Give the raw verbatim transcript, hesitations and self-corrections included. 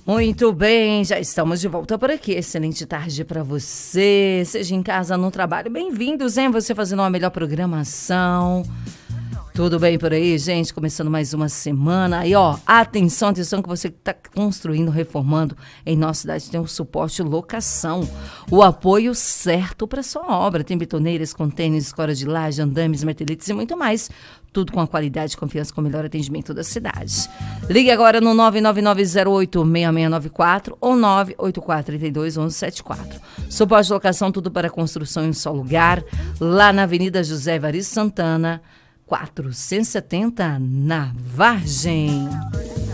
Muito bem, já estamos de volta por aqui. Excelente tarde para você, seja em casa, no trabalho. Bem-vindos, hein? Você fazendo uma melhor programação. Tudo bem por aí, gente? Começando mais uma semana. Aí, ó, atenção, atenção que você está construindo, reformando em nossa cidade. Tem o suporte locação, o apoio certo para sua obra. Tem betoneiras, contêineres, escoras de laje, andames, metelites e muito mais. Tudo com a qualidade e confiança com o melhor atendimento da cidade. Ligue agora no nove nove nove zero oito seis seis nove quatro ou nove oito quatro três dois um um sete quatro. Suporte locação, tudo para construção em um só lugar. Lá na Avenida José Evaristo Santana, quatrocentos e setenta, na Vargem.